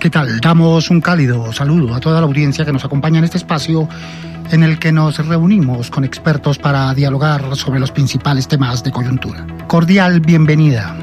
¿Qué tal? Damos un cálido saludo a toda la audiencia que nos acompaña en este espacio en el que nos reunimos con expertos para dialogar sobre los principales temas de coyuntura. Cordial bienvenida.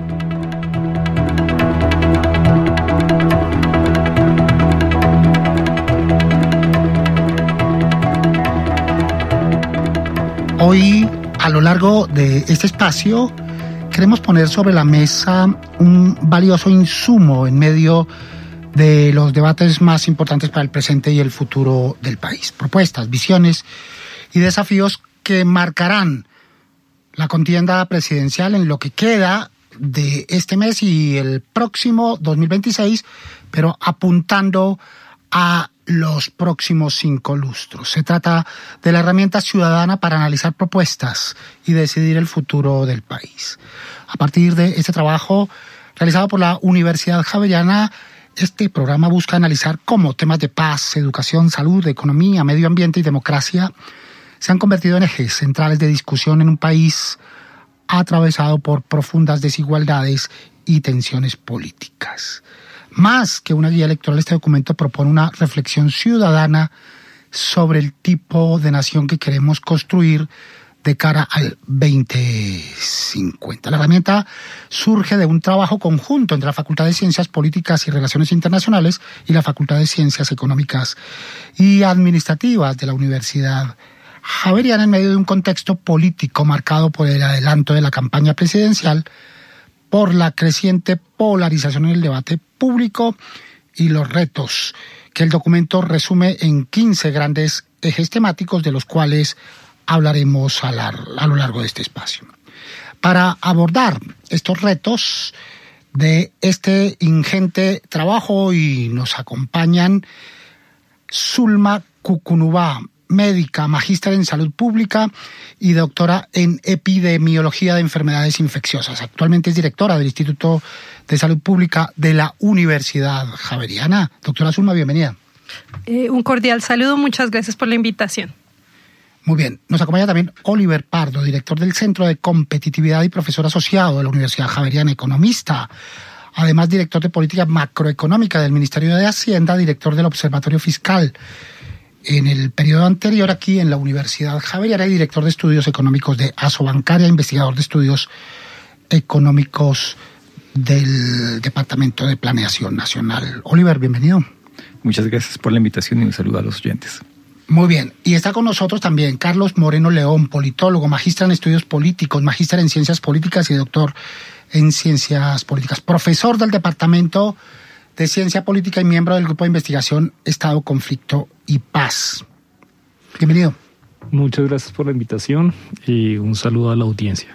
Hoy, a lo largo de este espacio, queremos poner sobre la mesa un valioso insumo en medio de los debates más importantes para el presente y el futuro del país. Propuestas, visiones y desafíos que marcarán la contienda presidencial en lo que queda de este mes y el próximo 2026, pero apuntando a los próximos 5 lustros. Se trata de la herramienta ciudadana para analizar propuestas y decidir el futuro del país. A partir de este trabajo realizado por la Universidad Javeriana, este programa busca analizar cómo temas de paz, educación, salud, economía, medio ambiente y democracia se han convertido en ejes centrales de discusión en un país atravesado por profundas desigualdades y tensiones políticas. Más que una guía electoral, este documento propone una reflexión ciudadana sobre el tipo de nación que queremos construir de cara al 2050. La herramienta surge de un trabajo conjunto entre la Facultad de Ciencias Políticas y Relaciones Internacionales y la Facultad de Ciencias Económicas y Administrativas de la Universidad Javeriana en medio de un contexto político marcado por el adelanto de la campaña presidencial, por la creciente polarización en el debate público y los retos que el documento resume en 15 grandes ejes temáticos, de los cuales hablaremos a lo largo de este espacio. Para abordar estos retos de este ingente trabajo, hoy nos acompañan Zulma Cucunubá, médica, magíster en salud pública y doctora en epidemiología de enfermedades infecciosas. Actualmente es directora del Instituto de Salud Pública de la Universidad Javeriana. Doctora Zulma, bienvenida. Un cordial saludo, muchas gracias por la invitación. Muy bien, nos acompaña también Oliver Pardo, director del Centro de Competitividad y profesor asociado de la Universidad Javeriana, economista, además director de Política Macroeconómica del Ministerio de Hacienda, director del Observatorio Fiscal en el periodo anterior aquí en la Universidad Javeriana y director de Estudios Económicos de Asobancaria, investigador de Estudios Económicos del Departamento de Planeación Nacional. Oliver, bienvenido. Muchas gracias por la invitación y un saludo a los oyentes. Muy bien, y está con nosotros también Carlos Moreno León, politólogo, magíster en estudios políticos, magíster en ciencias políticas y doctor en ciencias políticas, profesor del Departamento de Ciencia Política y miembro del Grupo de Investigación Estado, Conflicto y Paz. Bienvenido. Muchas gracias por la invitación y un saludo a la audiencia.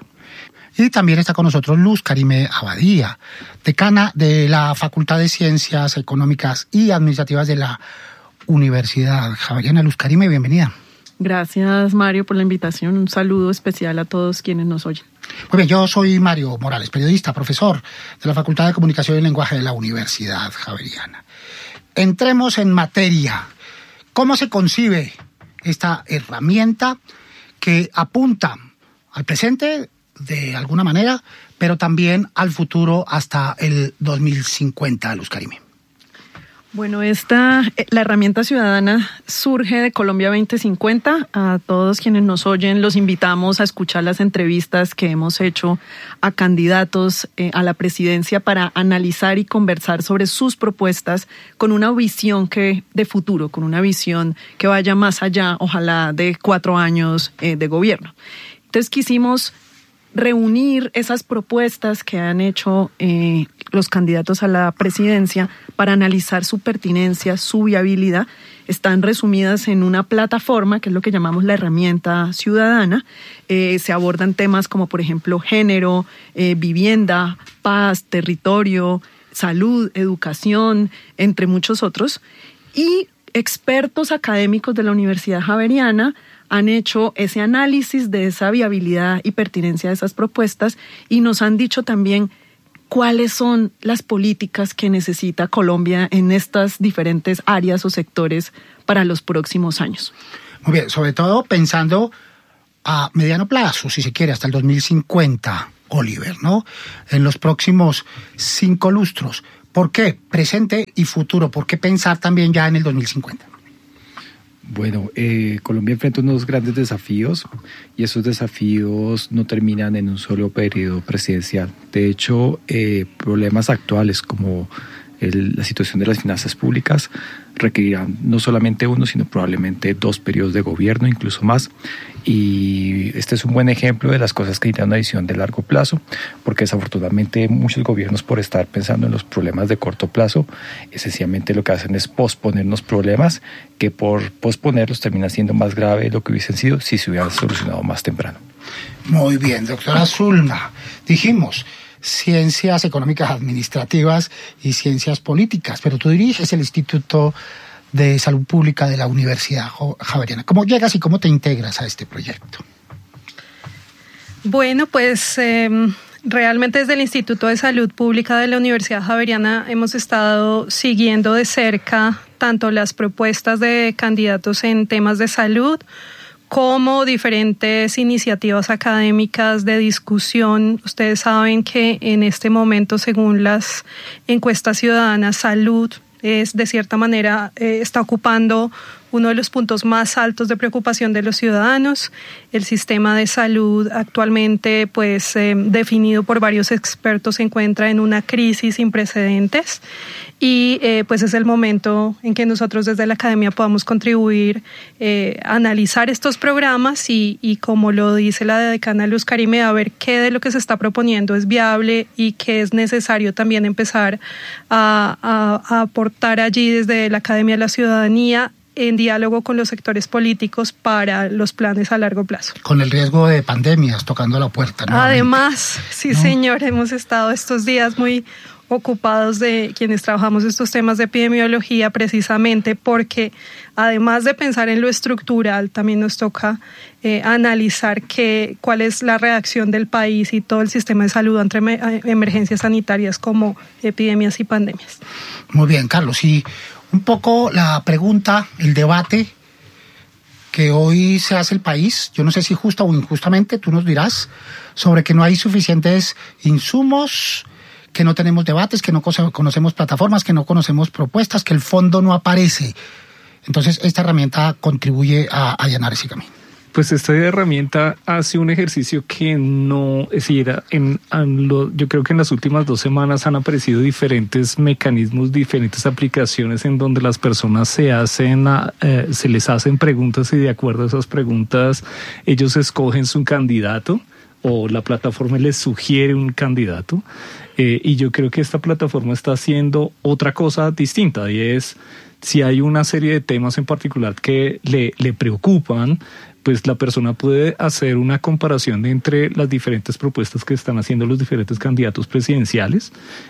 Y también está con nosotros Luz Karime Abadía, decana de la Facultad de Ciencias Económicas y Administrativas de la Universidad Javeriana. Luz Karime, bienvenida. Gracias, Mario, por la invitación. Un saludo especial a todos quienes nos oyen. Muy bien, yo soy Mario Morales, periodista, profesor de la Facultad de Comunicación y Lenguaje de la Universidad Javeriana. Entremos en materia. ¿Cómo se concibe esta herramienta que apunta al presente de alguna manera, pero también al futuro hasta el 2050, Luz Karime? Bueno, la herramienta ciudadana surge de Colombia 2050. A todos quienes nos oyen los invitamos a escuchar las entrevistas que hemos hecho a candidatos a la presidencia para analizar y conversar sobre sus propuestas con una visión de futuro, con una visión que vaya más allá, ojalá, de 4 años de gobierno. Entonces quisimos reunir esas propuestas que han hecho los candidatos a la presidencia para analizar su pertinencia, su viabilidad. Están resumidas en una plataforma, que es lo que llamamos la herramienta ciudadana. Se abordan temas como, por ejemplo, género, vivienda, paz, territorio, salud, educación, entre muchos otros. Y expertos académicos de la Universidad Javeriana han hecho ese análisis de esa viabilidad y pertinencia de esas propuestas y nos han dicho también cuáles son las políticas que necesita Colombia en estas diferentes áreas o sectores para los próximos años. Muy bien, sobre todo pensando a mediano plazo, si se quiere, hasta el 2050, Oliver, ¿no? En los próximos 5 lustros. ¿Por qué? Presente y futuro. ¿Por qué pensar también ya en el 2050? Bueno, Colombia enfrenta unos grandes desafíos y esos desafíos no terminan en un solo periodo presidencial. De hecho, problemas actuales como la situación de las finanzas públicas requerirán no solamente uno, sino probablemente 2 periodos de gobierno, incluso más. Y este es un buen ejemplo de las cosas que necesitan una visión de largo plazo, porque desafortunadamente muchos gobiernos, por estar pensando en los problemas de corto plazo, esencialmente lo que hacen es posponer los problemas, que por posponerlos termina siendo más grave de lo que hubiesen sido si se hubieran solucionado más temprano. Muy bien, doctora Zulma. Dijimos ciencias económicas administrativas y ciencias políticas, pero tú diriges el Instituto de Salud Pública de la Universidad Javeriana. ¿Cómo llegas y cómo te integras a este proyecto? Bueno, pues realmente desde el Instituto de Salud Pública de la Universidad Javeriana hemos estado siguiendo de cerca tanto las propuestas de candidatos en temas de salud como diferentes iniciativas académicas de discusión. Ustedes saben que en este momento, según las encuestas ciudadanas, salud es de cierta manera está ocupando uno de los puntos más altos de preocupación de los ciudadanos. El sistema de salud actualmente, pues definido por varios expertos, se encuentra en una crisis sin precedentes y pues es el momento en que nosotros desde la academia podamos contribuir a analizar estos programas y como lo dice la decana Luz Karime, a ver qué de lo que se está proponiendo es viable y qué es necesario también empezar a aportar allí desde la academia a la ciudadanía en diálogo con los sectores políticos para los planes a largo plazo. Con el riesgo de pandemias tocando la puerta, ¿no? Además, sí, ¿no? Señor, hemos estado estos días muy ocupados de quienes trabajamos estos temas de epidemiología, precisamente porque además de pensar en lo estructural, también nos toca analizar cuál es la reacción del país y todo el sistema de salud ante emergencias sanitarias como epidemias y pandemias. Muy bien, Carlos. Y un poco la pregunta, el debate que hoy se hace el país, yo no sé si justa o injustamente, tú nos dirás, sobre que no hay suficientes insumos, que no tenemos debates, que no conocemos plataformas, que no conocemos propuestas, que el fondo no aparece. Entonces, esta herramienta contribuye a allanar ese camino. Pues esta herramienta hace un ejercicio que no, es decir, yo creo que en las últimas 2 semanas han aparecido diferentes mecanismos, diferentes aplicaciones en donde las personas se les hacen preguntas y de acuerdo a esas preguntas ellos escogen su candidato o la plataforma les sugiere un candidato. Y yo creo que esta plataforma está haciendo otra cosa distinta y es si hay una serie de temas en particular que le preocupan, pues la persona puede hacer una comparación entre las diferentes propuestas que están haciendo los diferentes candidatos presidenciales.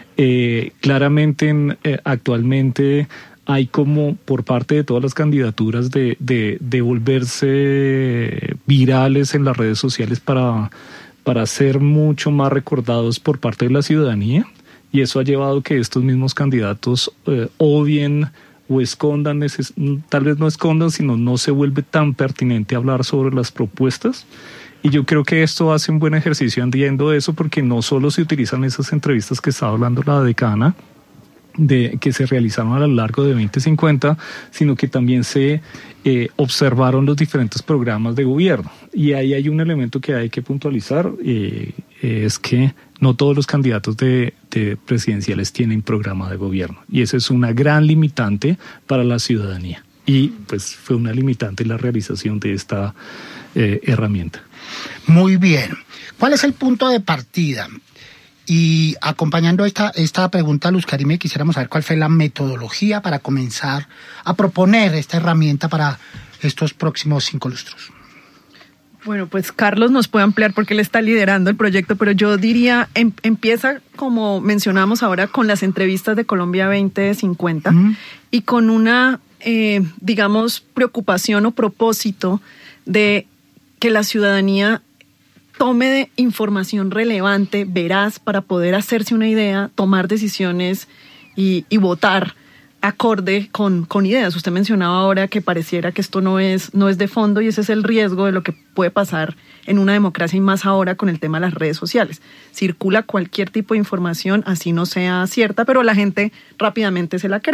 Claramente, actualmente hay como por parte de todas las candidaturas de volverse virales en las redes sociales para ser mucho más recordados por parte de la ciudadanía, y eso ha llevado que estos mismos candidatos odien o escondan, tal vez no escondan, sino no se vuelve tan pertinente hablar sobre las propuestas. Y yo creo que esto hace un buen ejercicio viendo eso, porque no solo se utilizan esas entrevistas que estaba hablando la decana, que se realizaron a lo largo de 2050, sino que también se observaron los diferentes programas de gobierno. Y ahí hay un elemento que hay que puntualizar, es que no todos los candidatos de presidenciales tienen programa de gobierno. Y esa es una gran limitante para la ciudadanía. Y pues fue una limitante la realización de esta herramienta. Muy bien. ¿Cuál es el punto de partida? Y acompañando esta pregunta, Luz Karime, quisiéramos saber cuál fue la metodología para comenzar a proponer esta herramienta para estos próximos 5 lustros. Bueno, pues Carlos nos puede ampliar porque él está liderando el proyecto, pero yo diría, empieza, como mencionamos ahora, con las entrevistas de Colombia 2050 y con una, digamos, preocupación o propósito de que la ciudadanía tome información relevante, veraz, para poder hacerse una idea, tomar decisiones y votar acorde con ideas. Usted mencionaba ahora que pareciera que esto no es de fondo, y ese es el riesgo de lo que puede pasar en una democracia y más ahora con el tema de las redes sociales. Circula cualquier tipo de información, así no sea cierta, pero la gente rápidamente se la cree.